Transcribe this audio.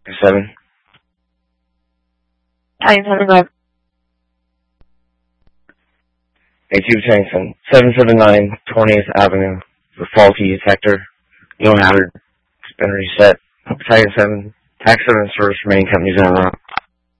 7. Titan 7 Web. A2 Tanson, 779 20th Avenue. The faulty detector. No hazard. It's been reset. Titan 7. Tax 7 service remaining companies in a row.